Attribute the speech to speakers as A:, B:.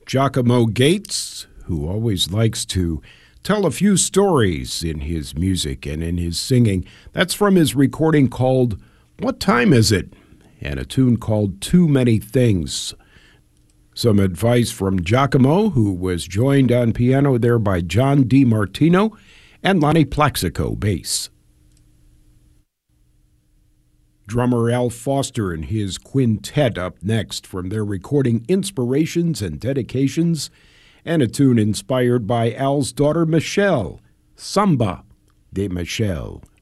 A: Giacomo Gates, who always likes to tell a few stories in his music and in his singing. That's from his recording called What Time Is It? And a tune called Too Many Things. Some advice from Giacomo, who was joined on piano there by John DiMartino and Lonnie Plaxico, bass. Drummer Al Foster and his quintet up next from their recording Inspirations and Dedications, and a tune inspired by Al's daughter Michelle, Samba de Michelle.